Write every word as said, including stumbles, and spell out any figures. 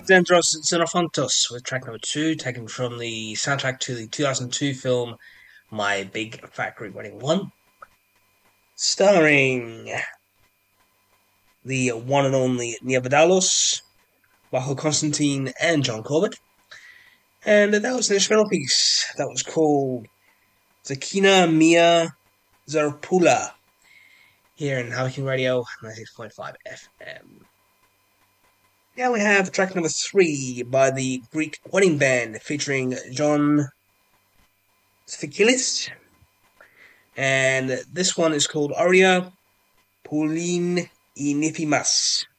Dendros Xenophontos with track number two, taken from the soundtrack to the two thousand two film My Big Fat Greek Wedding one, starring the one and only Nia Vardalos, Bajo Constantine, and John Corbett. And that was the instrumental piece. That was called Zakina Mia Zarpula, here in Hurricane Radio ninety-six point five F M. Now we have track number three by the Greek Wedding Band featuring John Sfikilis. And this one is called Aria Poulin Inifimas.